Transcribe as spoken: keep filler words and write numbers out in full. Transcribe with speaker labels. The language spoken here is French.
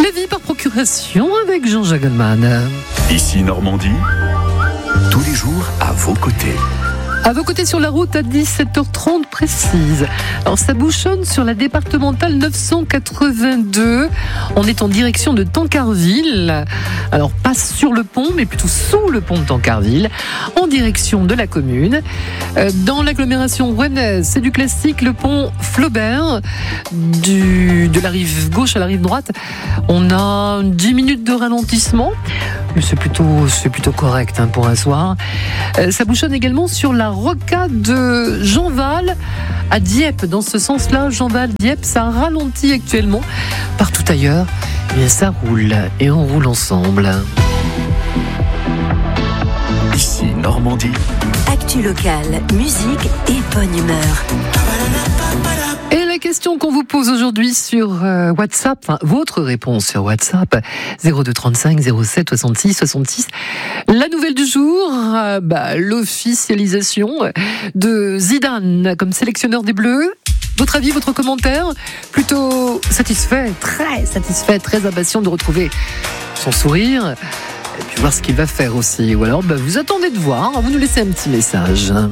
Speaker 1: La vie par procuration avec Jean-Jacques Goldman.
Speaker 2: Ici Normandie, tous les jours à vos côtés.
Speaker 1: À vos côtés sur la route à dix-sept heures trente précise. Alors ça bouchonne sur la départementale neuf cent quatre-vingt-deux. On est en direction de Tancarville. Alors pas sur le pont, mais plutôt sous le pont de Tancarville, en direction de la commune. Dans l'agglomération rouennaise, c'est du classique, le pont Flaubert, du, de la rive gauche à la rive droite. On a dix minutes de ralentissement, mais c'est plutôt, c'est plutôt correct hein, pour un soir. Ça bouchonne également sur la rocade de Jeanval à Dieppe. Dans ce sens-là, Jeanval-Dieppe, ça ralentit actuellement. Partout ailleurs, eh bien, ça roule et on roule ensemble.
Speaker 2: Ici Normandie.
Speaker 3: Actu locale, musique et bonne humeur.
Speaker 1: Et la question qu'on vous pose aujourd'hui sur euh, WhatsApp, enfin votre réponse sur WhatsApp, zéro deux trente-cinq zéro sept soixante-six soixante-six. La nouvelle du jour, euh, bah, l'officialisation de Zidane comme sélectionneur des Bleus. Votre avis, votre commentaire? Plutôt satisfait, très satisfait, très impatient de retrouver son sourire et puis voir ce qu'il va faire aussi. Ou alors bah, vous attendez de voir, vous nous laissez un petit message.